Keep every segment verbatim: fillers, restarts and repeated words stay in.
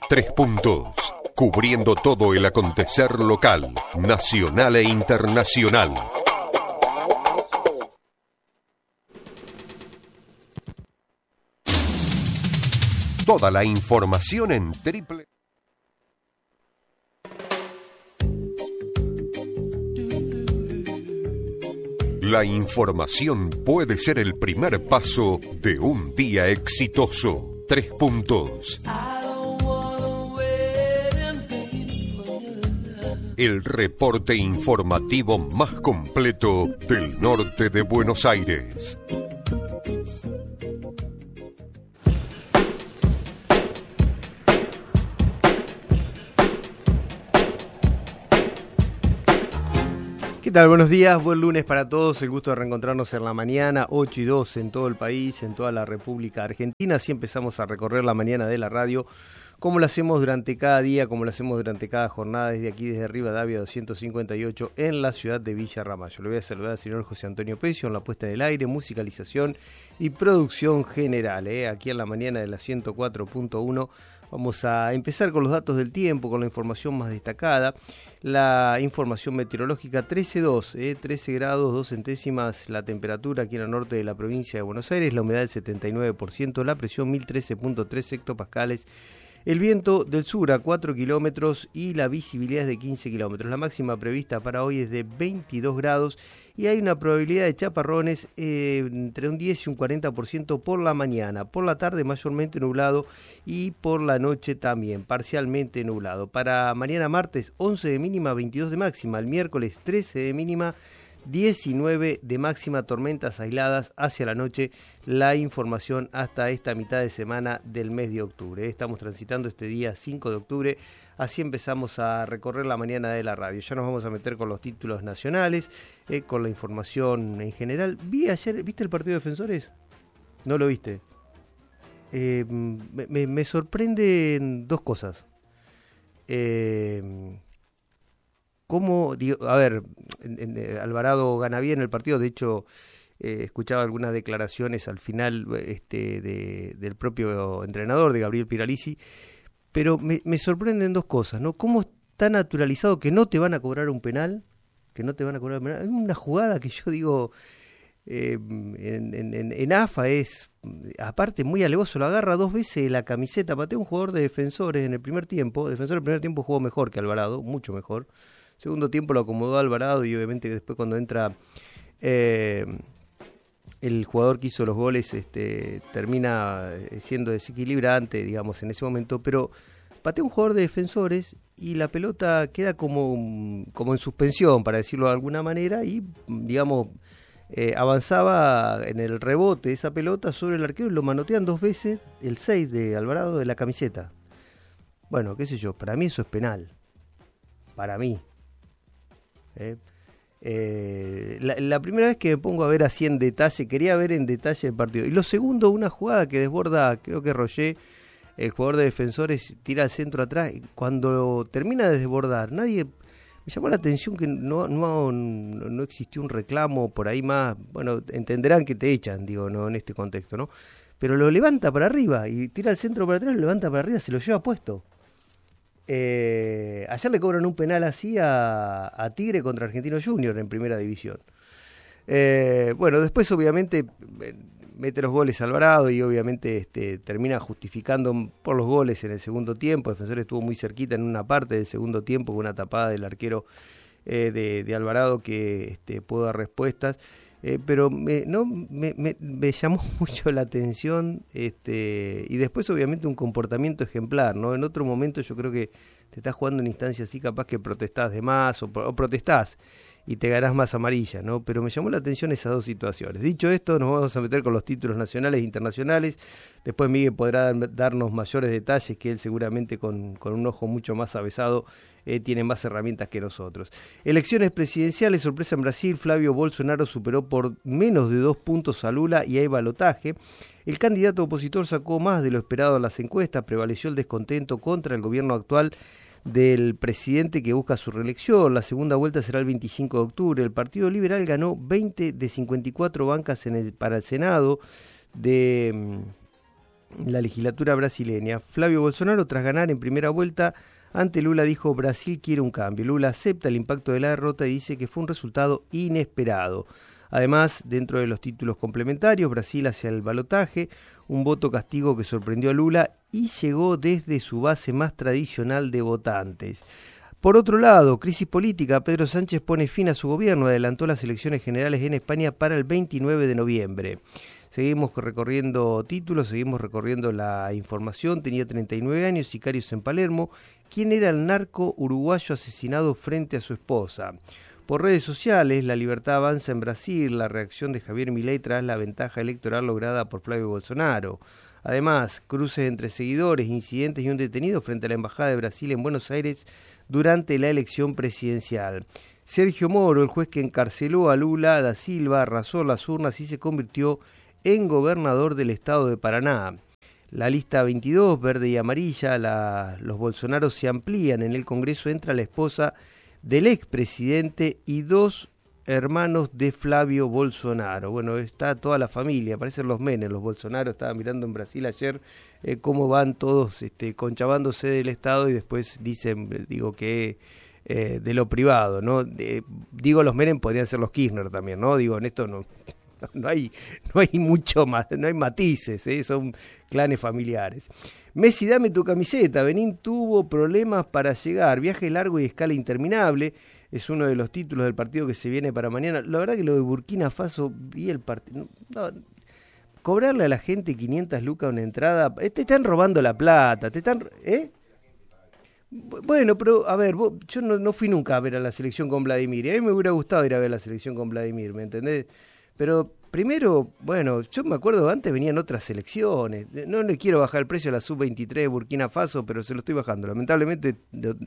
Tres Puntos, cubriendo todo el acontecer local, nacional e internacional. Toda la información en triple. La información puede ser el primer paso de un día exitoso. Tres Puntos. El reporte informativo más completo del norte de Buenos Aires. ¿Qué tal? Buenos días, buen lunes para todos. El gusto de reencontrarnos en la mañana, ocho y dos en todo el país, en toda la República Argentina. Así empezamos a recorrer la mañana de la radio, como lo hacemos durante cada día, como lo hacemos durante cada jornada, desde aquí, desde Rivadavia doscientos cincuenta y ocho, en la ciudad de Villa Ramallo. Le voy a saludar al señor José Antonio Pecio en la puesta en el aire, musicalización y producción general. ¿eh? Aquí en la mañana de la ciento cuatro punto uno. Vamos a empezar con los datos del tiempo, con la información más destacada. La información meteorológica, trece punto dos, eh, trece grados, dos centésimas la temperatura aquí en el norte de la provincia de Buenos Aires, la humedad del setenta y nueve por ciento, la presión mil trece punto tres hectopascales, el viento del sur a cuatro kilómetros y la visibilidad es de quince kilómetros. La máxima prevista para hoy es de veintidós grados y hay una probabilidad de chaparrones eh, entre un diez y un cuarenta por ciento por la mañana. Por la tarde mayormente nublado y por la noche también parcialmente nublado. Para mañana martes once de mínima, veintidós de máxima. El miércoles trece de mínima, diecinueve de máxima, tormentas aisladas hacia la noche. La información hasta esta mitad de semana del mes de octubre. Estamos transitando este día cinco de octubre, así empezamos a recorrer la mañana de la radio. Ya nos vamos a meter con los títulos nacionales, eh, con la información en general. Vi ayer, ¿viste el partido de Defensores? ¿No lo viste? Eh, me, me, me sorprenden dos cosas. Eh... ¿Cómo, digo, a ver, en, en, Alvarado gana bien el partido? De hecho, eh, escuchaba algunas declaraciones al final este, de, del propio entrenador, de Gabriel Piralisi, pero me, me sorprenden dos cosas, ¿no? ¿Cómo está naturalizado que no te van a cobrar un penal? Que no te van a cobrar un penal. Hay una jugada que yo digo, eh, en, en, en A F A es, aparte, muy alevoso, lo agarra dos veces la camiseta, patea un jugador de Defensores en el primer tiempo. Defensor en el primer tiempo jugó mejor que Alvarado, mucho mejor. Segundo tiempo lo acomodó Alvarado y obviamente después cuando entra eh, el jugador que hizo los goles este, termina siendo desequilibrante, digamos, en ese momento. Pero patea un jugador de Defensores y la pelota queda como, como en suspensión, para decirlo de alguna manera, y digamos eh, avanzaba en el rebote esa pelota sobre el arquero y lo manotean dos veces el seis de Alvarado de la camiseta. Bueno, qué sé yo, para mí eso es penal. Para mí. Eh, eh, la, la primera vez que me pongo a ver así en detalle, quería ver en detalle el partido. Y lo segundo, una jugada que desborda, creo que Roger, el jugador de Defensores, tira al centro atrás. Y cuando termina de desbordar, nadie. Me llamó la atención que no, no, no existió un reclamo por ahí más. Bueno, entenderán que te echan, digo, no en este contexto, ¿no? Pero lo levanta para arriba y tira al centro para atrás, lo levanta para arriba, se lo lleva puesto. Eh, ayer le cobran un penal así a, a Tigre contra Argentino Junior en primera división. Eh, bueno, después obviamente mete los goles Alvarado y obviamente este, termina justificando por los goles en el segundo tiempo. El Defensor estuvo muy cerquita en una parte del segundo tiempo con una tapada del arquero eh, de, de Alvarado que este, pudo dar respuestas. Eh, pero me, no, me, me, me llamó mucho la atención este, y después obviamente un comportamiento ejemplar, ¿no? En otro momento yo creo que te estás jugando en instancias así, capaz que protestás de más o, o protestás y te ganás más amarilla, ¿no? Pero me llamó la atención esas dos situaciones. Dicho esto, nos vamos a meter con los títulos nacionales e internacionales. Después Miguel podrá darnos mayores detalles, que él seguramente con, con un ojo mucho más avesado eh, tiene más herramientas que nosotros. Elecciones presidenciales, sorpresa en Brasil. Flavio Bolsonaro superó por menos de dos puntos a Lula y hay balotaje. El candidato opositor sacó más de lo esperado en las encuestas. Prevaleció el descontento contra el gobierno actual del presidente que busca su reelección. La segunda vuelta será el veinticinco de octubre. El Partido Liberal ganó veinte de cincuenta y cuatro bancas en el, para el Senado de, la legislatura brasileña. Flavio Bolsonaro, tras ganar en primera vuelta ante Lula, dijo: Brasil quiere un cambio. Lula acepta el impacto de la derrota y dice que fue un resultado inesperado. Además, dentro de los títulos complementarios, Brasil hacia el balotaje, un voto castigo que sorprendió a Lula y llegó desde su base más tradicional de votantes. Por otro lado, crisis política, Pedro Sánchez pone fin a su gobierno, adelantó las elecciones generales en España para el veintinueve de noviembre. Seguimos recorriendo títulos, seguimos recorriendo la información. Tenía treinta y nueve años, sicarios en Palermo. ¿Quién era el narco uruguayo asesinado frente a su esposa? Por redes sociales, la libertad avanza en Brasil, la reacción de Javier Milei tras la ventaja electoral lograda por Flavio Bolsonaro. Además, cruces entre seguidores, incidentes y un detenido frente a la Embajada de Brasil en Buenos Aires durante la elección presidencial. Sergio Moro, el juez que encarceló a Lula da Silva, arrasó las urnas y se convirtió en gobernador del estado de Paraná. La lista veintidós, verde y amarilla, la, los Bolsonaros se amplían. En el Congreso entra la esposa del expresidente y dos hermanos de Flavio Bolsonaro. Bueno, está toda la familia, aparecen los menes, los Bolsonaro. Estaba mirando en Brasil ayer eh, cómo van todos este, conchavándose del Estado y después dicen, digo, que eh, de lo privado, ¿no? De, digo, los menes podrían ser los Kirchner también, ¿no? Digo, en esto no, no hay, no hay mucho más, no hay matices, ¿eh? Son clanes familiares. Messi, dame tu camiseta. Benín tuvo problemas para llegar. Viaje largo y escala interminable. Es uno de los títulos del partido que se viene para mañana. La verdad que lo de Burkina Faso, vi el partido. No, cobrarle a la gente quinientas lucas una entrada. Te están robando la plata. Te están. ¿Eh? Bueno, pero a ver, vos, yo no, no fui nunca a ver a la selección con Vladimir. Y a mí me hubiera gustado ir a ver la selección con Vladimir, ¿me entendés? Pero primero, bueno, yo me acuerdo antes venían otras selecciones. No le quiero bajar el precio a la sub veintitrés de Burkina Faso, pero se lo estoy bajando. Lamentablemente,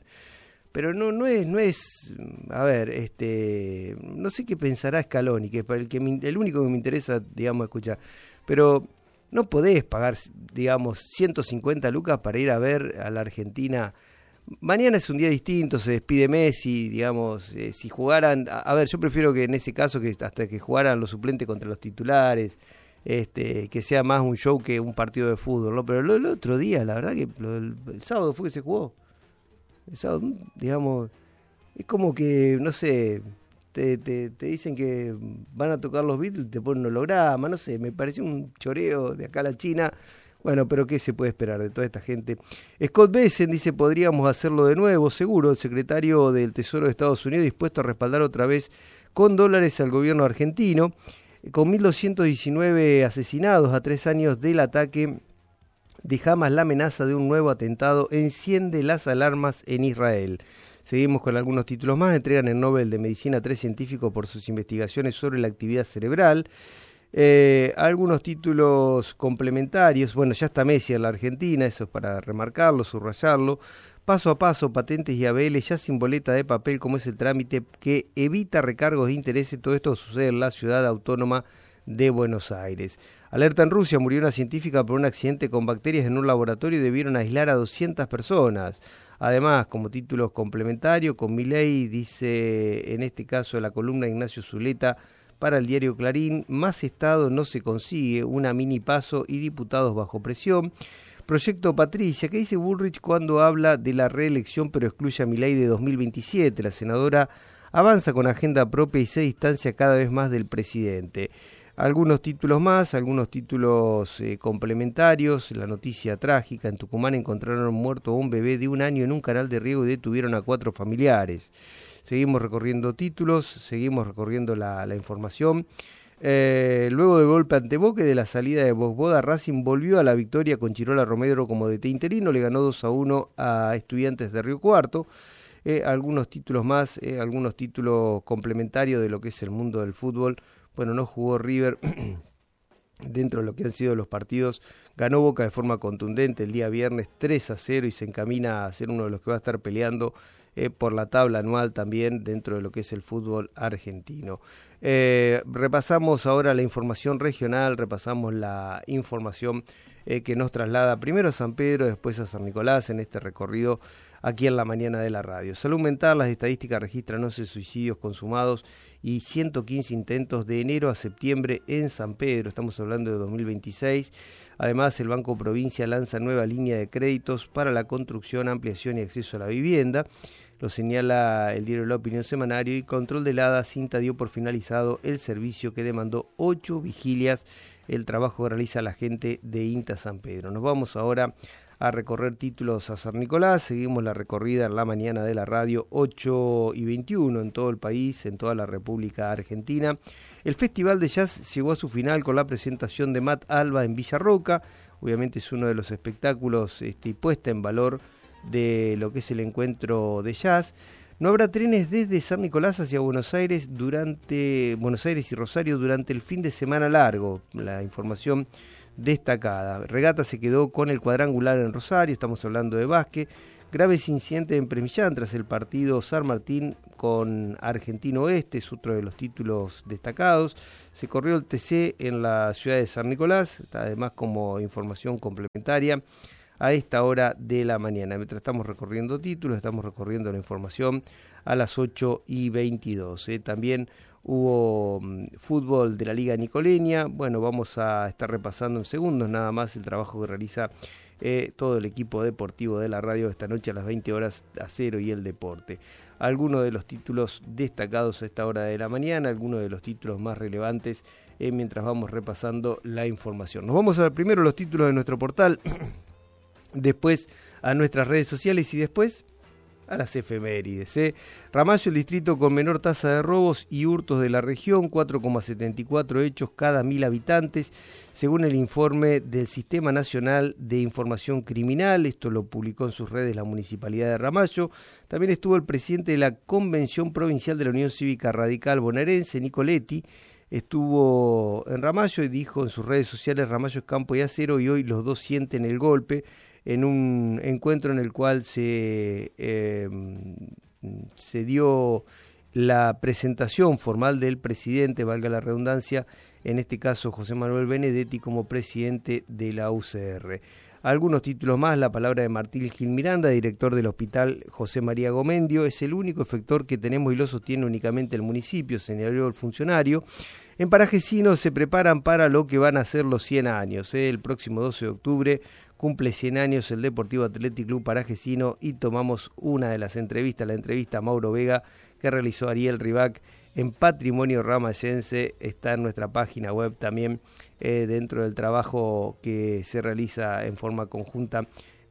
pero no no es, no es, a ver, este, no sé qué pensará Scaloni, que es para el que me, el único que me interesa, digamos, escuchar. Pero no podés pagar, digamos, ciento cincuenta lucas para ir a ver a la Argentina. Mañana es un día distinto, se despide Messi, digamos, eh, si jugaran, a, a ver, yo prefiero que en ese caso que hasta que jugaran los suplentes contra los titulares, este, que sea más un show que un partido de fútbol, ¿no? Pero el otro día, la verdad que lo, el, el sábado fue que se jugó, el sábado, digamos, es como que, no sé, te, te, te dicen que van a tocar los Beatles, te ponen un holograma, no sé, me pareció un choreo de acá a la China. Bueno, pero ¿qué se puede esperar de toda esta gente? Scott Bessent dice, podríamos hacerlo de nuevo, seguro. El secretario del Tesoro de Estados Unidos dispuesto a respaldar otra vez con dólares al gobierno argentino. Con mil doscientos diecinueve asesinados a tres años del ataque de Hamas, la amenaza de un nuevo atentado enciende las alarmas en Israel. Seguimos con algunos títulos más. Entregan el Nobel de Medicina a tres científicos por sus investigaciones sobre la actividad cerebral. Eh, algunos títulos complementarios. Bueno, ya está Messi en la Argentina, eso es para remarcarlo, subrayarlo. Paso a paso, patentes y A B L ya sin boleta de papel, como es el trámite que evita recargos de intereses. Todo esto sucede en la ciudad autónoma de Buenos Aires. Alerta en Rusia, murió una científica por un accidente con bacterias en un laboratorio y debieron aislar a doscientas personas. Además, como títulos complementarios, con Milei, dice en este caso la columna de Ignacio Zuleta para el diario Clarín, más Estado no se consigue, una mini paso y diputados bajo presión. Proyecto Patricia, ¿qué dice Bullrich cuando habla de la reelección pero excluye a Milei de dos mil veintisiete? La senadora avanza con agenda propia y se distancia cada vez más del presidente. Algunos títulos más, algunos títulos eh, complementarios. La noticia trágica, en Tucumán encontraron muerto a un bebé de un año en un canal de riego y detuvieron a cuatro familiares. Seguimos recorriendo títulos, seguimos recorriendo la, la información. Eh, luego del golpe ante Boca y de la salida de Bosboda, Racing volvió a la victoria con Chirola Romero como D T interino, le ganó dos a uno a Estudiantes de Río Cuarto. Eh, algunos títulos más, eh, algunos títulos complementarios de lo que es el mundo del fútbol. Bueno, no jugó River dentro de lo que han sido los partidos. Ganó Boca de forma contundente el día viernes tres a cero y se encamina a ser uno de los que va a estar peleando Eh, por la tabla anual también dentro de lo que es el fútbol argentino. Eh, repasamos ahora la información regional, repasamos la información eh, que nos traslada primero a San Pedro, después a San Nicolás en este recorrido aquí en la mañana de la radio. Salud Mental, las estadísticas registran once suicidios consumados y ciento quince intentos de enero a septiembre en San Pedro, estamos hablando de dos mil veintiséis. Además, el Banco Provincia lanza nueva línea de créditos para la construcción, ampliación y acceso a la vivienda. Lo señala el diario La Opinión Semanario, y Control del Hada Cinta dio por finalizado el servicio que demandó ocho vigilias, el trabajo que realiza la gente de INTA San Pedro. Nos vamos ahora a recorrer títulos a San Nicolás, seguimos la recorrida en la mañana de la radio, ocho y veintiuno en todo el país, en toda la República Argentina. El Festival de Jazz llegó a su final con la presentación de Matt Alba en Villa Roca, obviamente es uno de los espectáculos este, puesta en valor de lo que es el encuentro de jazz. No habrá trenes desde San Nicolás hacia Buenos Aires durante Buenos Aires y Rosario durante el fin de semana largo. La información destacada. Regata se quedó con el cuadrangular en Rosario, estamos hablando de básquet. Graves incidentes en Premillán tras el partido San Martín con Argentino Oeste, es otro de los títulos destacados. Se corrió el T C en la ciudad de San Nicolás, además como información complementaria a esta hora de la mañana. Mientras estamos recorriendo títulos, estamos recorriendo la información a las ocho y veintidós. ¿eh? También hubo um, fútbol de la Liga Nicoleña. Bueno, vamos a estar repasando en segundos nada más el trabajo que realiza eh, todo el equipo deportivo de la radio esta noche a las veinte horas, Acero y el Deporte. Algunos de los títulos destacados a esta hora de la mañana, algunos de los títulos más relevantes eh, mientras vamos repasando la información. Nos vamos a ver primero los títulos de nuestro portal, después a nuestras redes sociales y después a las efemérides. ¿eh? Ramallo, el distrito con menor tasa de robos y hurtos de la región, cuatro coma setenta y cuatro hechos cada mil habitantes, según el informe del Sistema Nacional de Información Criminal. Esto lo publicó en sus redes la Municipalidad de Ramallo. También estuvo el presidente de la Convención Provincial de la Unión Cívica Radical Bonaerense, Nicoletti. Estuvo en Ramallo y dijo en sus redes sociales: Ramallo es campo y acero, y hoy los dos sienten el golpe, en un encuentro en el cual se, eh, se dio la presentación formal del presidente, valga la redundancia, en este caso José Manuel Benedetti como presidente de la U C R. Algunos títulos más, la palabra de Martín Gil Miranda, director del Hospital José María Gomendio: es el único efector que tenemos y lo sostiene únicamente el municipio, señaló el funcionario. En Parajesinos se preparan para lo que van a ser los cien años. ¿eh? El próximo doce de octubre cumple cien años el Deportivo Athletic Club Parajesino, y tomamos una de las entrevistas, la entrevista a Mauro Vega que realizó Ariel Ribac en Patrimonio Ramayense. Está en nuestra página web también, eh, dentro del trabajo que se realiza en forma conjunta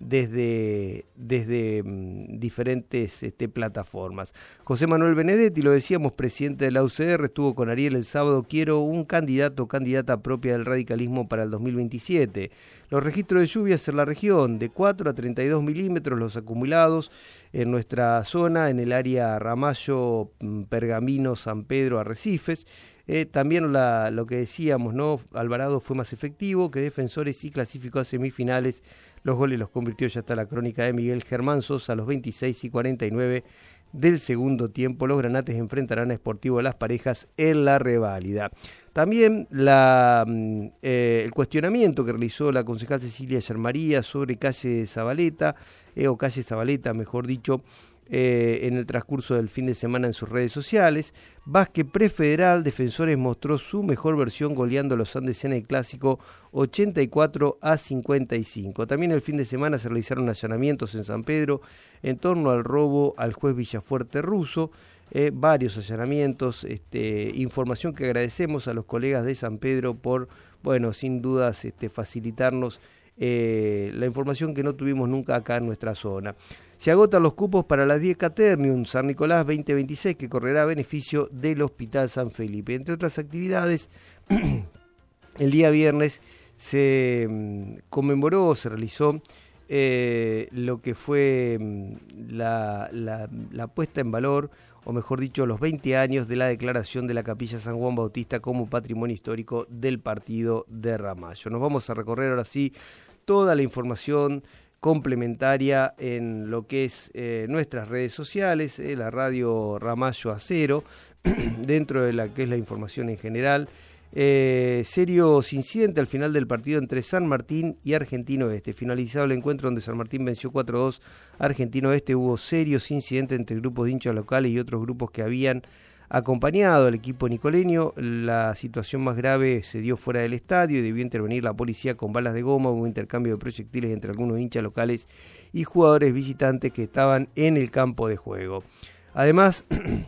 desde, desde mm, diferentes este, plataformas. José Manuel Benedetti, lo decíamos, presidente de la U C R, estuvo con Ariel el sábado. Quiero un candidato o candidata propia del radicalismo para el dos mil veintisiete. Los registros de lluvias en la región, de cuatro a treinta y dos milímetros los acumulados en nuestra zona, en el área Ramallo, Pergamino, San Pedro, Arrecifes. Eh, también la, lo que decíamos, ¿no? Alvarado fue más efectivo que Defensores y clasificó a semifinales. Los goles los convirtió, ya está la crónica de Miguel Germán Sosa, a los veintiséis y cuarenta y nueve del segundo tiempo. Los granates enfrentarán a Sportivo Las Parejas en la reválida. También la, eh, el cuestionamiento que realizó la concejal Cecilia Yermaría sobre calle Zabaleta, eh, o calle Zabaleta, mejor dicho, Eh, en el transcurso del fin de semana en sus redes sociales. Básquet prefederal, Defensores mostró su mejor versión goleando a los Andes en el clásico ochenta y cuatro a cincuenta y cinco. También el fin de semana se realizaron allanamientos en San Pedro en torno al robo al juez Villafuerte Russo, eh, varios allanamientos, este, información que agradecemos a los colegas de San Pedro por, bueno, sin dudas este, facilitarnos eh, la información que no tuvimos nunca acá en nuestra zona. Se agotan los cupos para las diez Caternium San Nicolás veinte veintiséis, que correrá a beneficio del Hospital San Felipe. Entre otras actividades, el día viernes se um, conmemoró, se realizó eh, lo que fue um, la, la, la puesta en valor, o mejor dicho, los veinte años de la declaración de la Capilla San Juan Bautista como patrimonio histórico del partido de Ramallo. Nos vamos a recorrer ahora sí toda la información complementaria en lo que es eh, nuestras redes sociales, eh, la radio Ramallo Acero, dentro de la que es la información en general. Eh, serios incidentes al final del partido entre San Martín y Argentino Oeste. Finalizado el encuentro donde San Martín venció cuatro a dos a Argentino Oeste, hubo serios incidentes entre grupos de hinchas locales y otros grupos que habían acompañado al equipo nicoleño. La situación más grave se dio fuera del estadio y debió intervenir la policía con balas de goma. Hubo intercambio de proyectiles entre algunos hinchas locales y jugadores visitantes que estaban en el campo de juego. Además,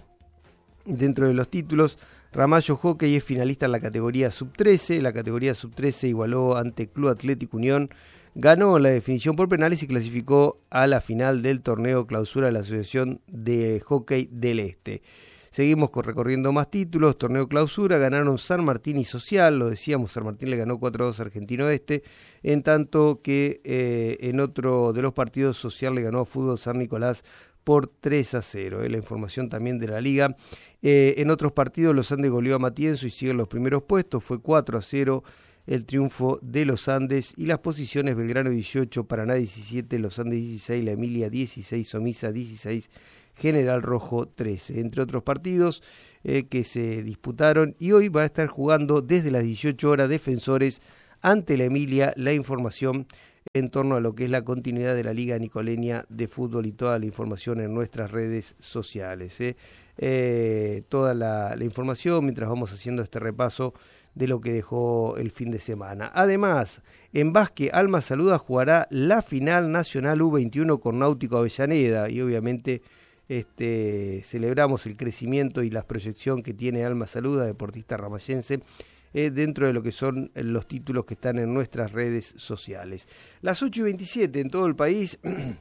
dentro de los títulos, Ramallo Hockey es finalista en la categoría sub trece. La categoría sub trece igualó ante Club Atlético Unión, ganó la definición por penales y clasificó a la final del torneo clausura de la Asociación de Hockey del Este. Seguimos recorriendo más títulos. Torneo clausura, ganaron San Martín y Social, lo decíamos, San Martín le ganó cuatro a dos a Argentino Oeste, en tanto que eh, en otro de los partidos Social le ganó a Fútbol San Nicolás por tres a cero. Eh, la información también de la liga. Eh, en otros partidos los Andes goleó a Matienzo y siguen los primeros puestos, fue cuatro a cero el triunfo de los Andes, y las posiciones: Belgrano dieciocho, Paraná diecisiete, los Andes dieciséis, La Emilia dieciséis, Somisa dieciséis, General Rojo trece, entre otros partidos eh, que se disputaron. Y hoy va a estar jugando desde las dieciocho horas Defensores ante La Emilia. La información en torno a lo que es la continuidad de la Liga Nicoleña de Fútbol y toda la información en nuestras redes sociales. Eh. Eh, toda la, la información mientras vamos haciendo este repaso de lo que dejó el fin de semana. Además, en básquet, Alma Saluda jugará la final nacional U veintiuno con Náutico Avellaneda, y obviamente este, celebramos el crecimiento y la proyección que tiene Alma Saluda, deportista ramayense, eh, dentro de lo que son los títulos que están en nuestras redes sociales. Las ocho y veintisiete en todo el país,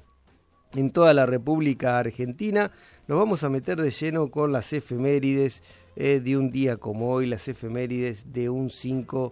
en toda la República Argentina. Nos vamos a meter de lleno con las efemérides eh, de un día como hoy, las efemérides de un cinco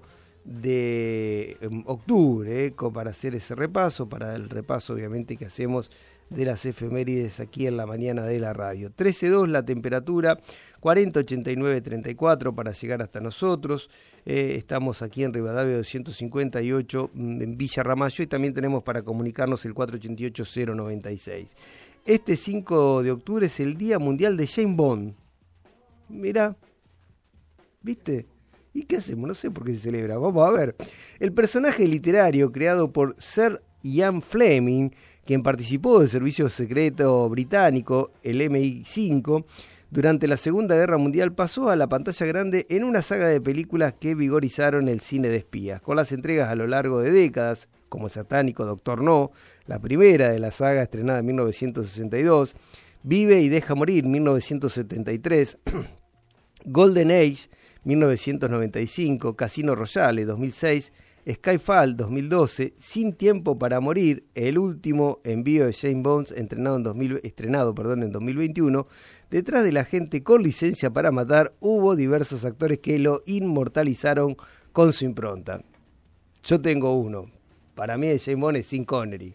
de octubre, eh, para hacer ese repaso, para el repaso obviamente que hacemos de las efemérides aquí en la mañana de la radio. trece dos la temperatura, cuarenta ochenta y nueve treinta y cuatro para llegar hasta nosotros. Eh, estamos aquí en Rivadavia doscientos cincuenta y ocho en Villa Ramallo, y también tenemos para comunicarnos el cuatro ochenta y ocho cero noventa y seis. Este cinco de octubre es el Día Mundial de James Bond. Mirá, ¿viste? ¿Y qué hacemos? No sé por qué se celebra. Vamos a ver. El personaje literario creado por Sir Ian Fleming, quien participó del servicio secreto británico, el M I cinco, durante la Segunda Guerra Mundial, pasó a la pantalla grande en una saga de películas que vigorizaron el cine de espías, con las entregas a lo largo de décadas, como Satánico Doctor No, la primera de la saga estrenada en mil novecientos sesenta y dos, Vive y deja morir, mil novecientos setenta y tres, Golden Age, mil novecientos noventa y cinco, Casino Royale, dos mil seis, Skyfall, dos mil doce, Sin tiempo para morir, el último envío de James Bond estrenado en, dos mil, estrenado, perdón, en dos mil veintiuno. Detrás del agente con licencia para matar hubo diversos actores que lo inmortalizaron con su impronta. Yo tengo uno. Para mí el James Bond es Sean Connery.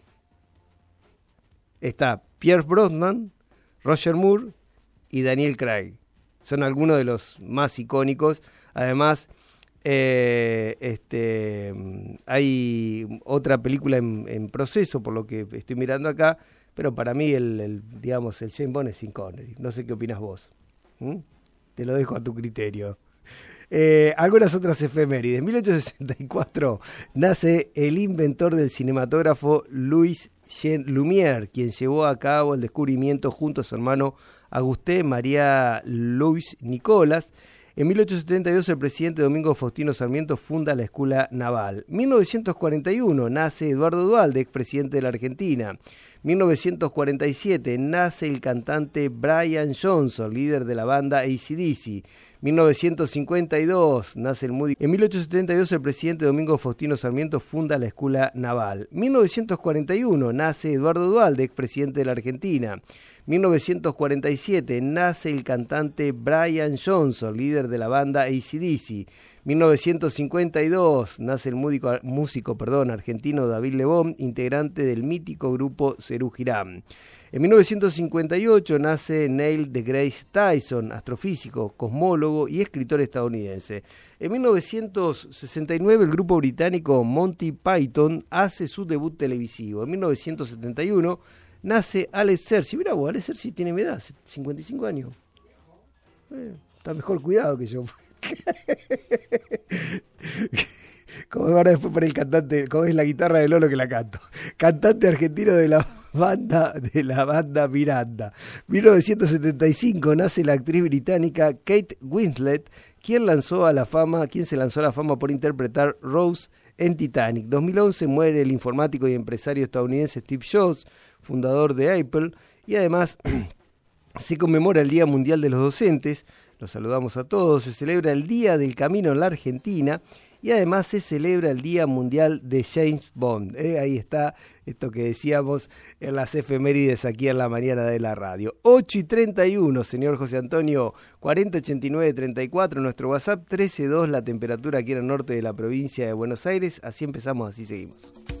Está Pierce Brosnan, Roger Moore y Daniel Craig. Son algunos de los más icónicos. Además, eh, este, hay otra película en, en proceso, por lo que estoy mirando acá, pero para mí el, el digamos el James Bond es Sean Connery. No sé qué opinas vos. ¿Mm? Te lo dejo a tu criterio. Eh, algunas otras efemérides. En mil ochocientos sesenta y cuatro nace el inventor del cinematógrafo Louis Jean Lumière, quien llevó a cabo el descubrimiento junto a su hermano Auguste María Louis Nicolas. En mil ochocientos setenta y dos el presidente Domingo Faustino Sarmiento funda la Escuela Naval. mil novecientos cuarenta y uno nace Eduardo Duhalde, expresidente de la Argentina. mil novecientos cuarenta y siete nace el cantante Brian Johnson, líder de la banda A C D C. mil novecientos cincuenta y dos nace el Moody. En mil ochocientos setenta y dos el presidente Domingo Faustino Sarmiento funda la Escuela Naval. mil novecientos cuarenta y uno nace Eduardo Duhalde, expresidente de la Argentina. mil novecientos cuarenta y siete nace el cantante Brian Johnson, líder de la banda A C D C. mil novecientos cincuenta y dos nace el músico, músico perdón, argentino David Lebón, integrante del mítico grupo Serú Girán. En mil novecientos cincuenta y ocho nace Neil deGrasse Tyson, astrofísico, cosmólogo y escritor estadounidense. En mil novecientos sesenta y nueve el grupo británico Monty Python hace su debut televisivo. En mil novecientos setenta y uno nace Alex Sergi. Mirá vos, Alex Sergi tiene mi edad, cincuenta y cinco años. Eh, está mejor cuidado que yo. Como ahora después por el cantante, como es la guitarra de Lolo que la canto. Cantante argentino de la banda de la banda Miranda. mil novecientos setenta y cinco nace la actriz británica Kate Winslet, quien lanzó a la fama, quien se lanzó a la fama por interpretar Rose en Titanic. dos mil once muere el informático y empresario estadounidense Steve Jobs, fundador de Apple, y además se conmemora el Día Mundial de los Docentes. Los saludamos a todos. Se celebra el Día del Camino en la Argentina. Y además se celebra el Día Mundial de James Bond. ¿eh? Ahí está esto que decíamos en las efemérides aquí en la mañana de la radio. ocho y treinta y uno, señor José Antonio, cuarenta ochenta y nueve treinta y cuatro, nuestro WhatsApp trece dos, la temperatura aquí en el norte de la provincia de Buenos Aires. Así empezamos, así seguimos.